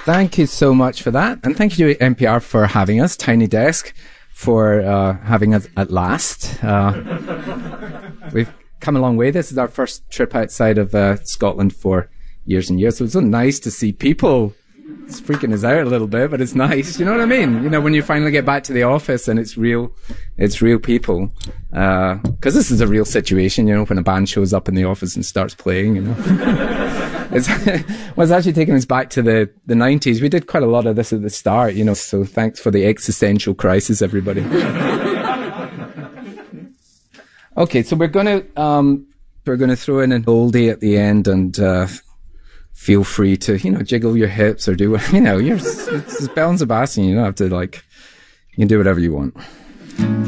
Thank you so much for that. And thank you to NPR for having us, Tiny Desk, for having us at last. We've come a long way. This is our first trip outside of Scotland for years and years. So it's so nice to see people. It's freaking us out a little bit, but it's nice. You know what I mean? You know, when you finally get back to the office and it's real people. Because this is a real situation, you know, when a band shows up in the office and starts playing, you know. It's actually taking us back to the 90s. We did quite a lot of this at the start, you know, so thanks for the existential crisis, everybody. Okay, so we're gonna throw in an oldie at the end, and feel free to, you know, jiggle your hips or do what, you know, it's Belle and Sebastian, you don't have to, like, you can do whatever you want.